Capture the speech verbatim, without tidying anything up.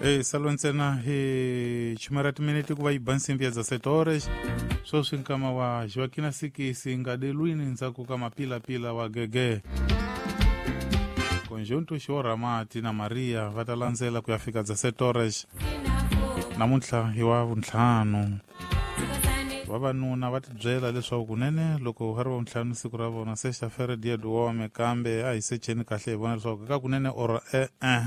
e salwa ntsena hi chimarati minute ku va yi ba nsimbi ya za sete horas sweswi nkama wa Joaquina Sikisi nga delwini ndzhaku ka mapilapila wa gege konjunto xo mati na Maria va ta landzela ku ya fika za sete horas. Namuntlha hi wa vuntlhanu vavanuna va tibyela leswaku kunene loko ha ri wa vuntlhanu siku ra vona se xafere dia duwome kambe a hi secheni kahle hi vona leswaku ka kunene or e-e